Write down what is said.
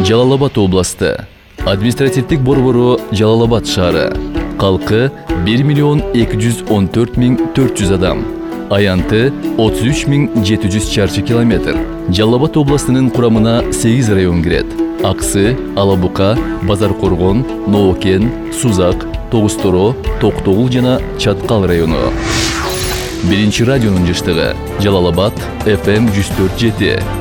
Жалал-Абад областы. Административдик борбору Жалал-Абад шаары. Халкы 1 214 адам. Аянты 33 чарчы километр. Жалал-Абад областынын курамына 8 район кирет. Аксы, Алабука, Базар-Коргон, Новокен, Сузак, Тогуз-Торо, Токтогул жана Чаткал району. Биринчи радионун жыштыгы Жалал-Абад FM 104.7.